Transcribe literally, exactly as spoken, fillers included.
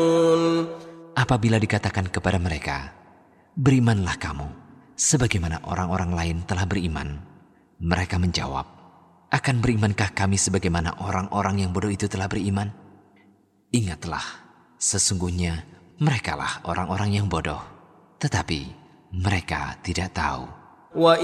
Apabila dikatakan kepada mereka, berimanlah kamu, sebagaimana orang-orang lain telah beriman, mereka menjawab, akan berimankah kami sebagaimana orang-orang yang bodoh itu telah beriman? Ingatlah, sesungguhnya merekalah orang-orang yang bodoh, tetapi mereka tidak tahu.